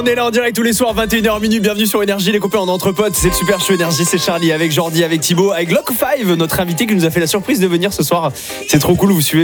On est là en direct tous les soirs 21h minuit. Bienvenue sur Énergie, les copains, en entre potes. C'est le Super Show Énergie, c'est Charlie avec Jordi, avec Thibaut, avec Lock 5, notre invité qui nous a fait la surprise de venir ce soir. C'est trop cool, vous suivez